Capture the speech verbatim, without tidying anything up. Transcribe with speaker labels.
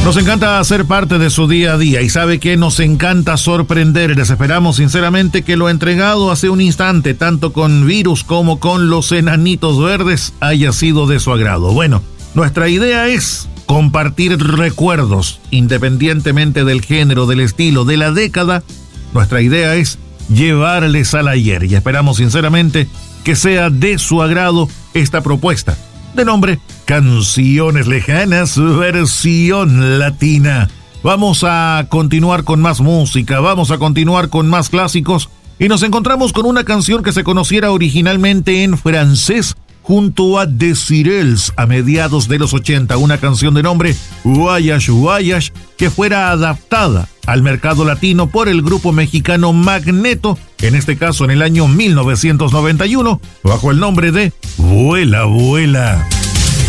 Speaker 1: Nos encanta ser parte de su día a día y sabe que nos encanta sorprender. Les esperamos sinceramente que lo entregado hace un instante, tanto con Virus como con los Enanitos Verdes, haya sido de su agrado. Bueno, nuestra idea es compartir recuerdos, independientemente del género, del estilo, de la década. Nuestra idea es llevarles al ayer y esperamos sinceramente que sea de su agrado esta propuesta de nombre Canciones Lejanas versión latina. Vamos a continuar con más música, vamos a continuar con más clásicos y nos encontramos con una canción que se conociera originalmente en francés junto a Desirels a mediados de los ochenta, una canción de nombre Voyage Voyage que fuera adaptada al mercado latino por el grupo mexicano Magneto, en este caso en el año mil novecientos noventa y uno, bajo el nombre de Vuela Vuela.